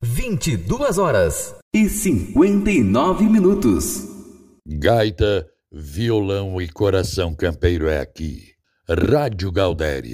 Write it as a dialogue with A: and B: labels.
A: 22h59.
B: Gaita, violão e coração campeiro é aqui. Rádio Galdério.